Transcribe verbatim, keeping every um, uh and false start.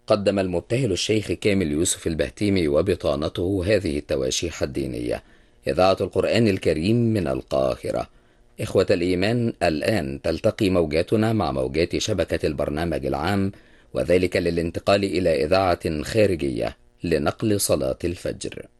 قدم المبتهل الشيخ كامل يوسف البهتيمي وبطانته هذه التواشيح الدينية. إذاعة القرآن الكريم من القاهرة. إخوة الإيمان، الآن تلتقي موجاتنا مع موجات شبكة البرنامج العام، وذلك للانتقال إلى إذاعة خارجية لنقل صلاة الفجر.